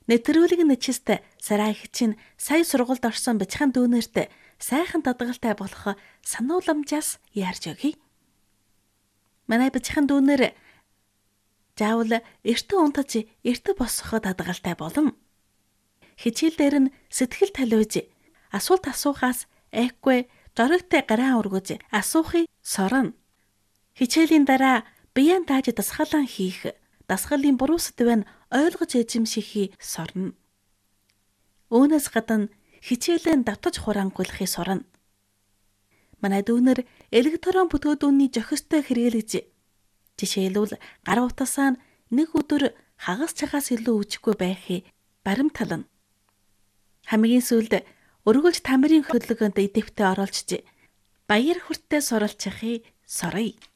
Нэвтрүүлэг нэчист Сарай их чинь сая сургуульд орсон бяцхан дүүнерт сайхан дадгалтай болох санууламжаас яарч өгье. Манай бяцхан дүүнер заавал эртөө унтаж эртөө босох дадгалтай болно. Хичээл дээр нь сэтгэл таливж асуулт асуухаас айхгүй зоригтой гараан өргөж асуухыг сорно. Хичээлийн дараа биеэн тааж дасгалан хийх, дасгалын буруу сэдвээ ойлгож эзэмшихийг сорно. Үүнээс гадна хичээлээ давтаж хураангуйлахыг сорно. Манай дүүнер электрон бүтээгдэхүүний зохистой хэрэглэж, жишээлбэл гар утасаа нэг өдөр хагас цагаас илүү үжихгүй байхыг баримтална. Хамгийн сүүлд өргөлж тамирын хөдөлгөөнд идэвхтэй оруулж баяр хүртээ суралцахыг соръё.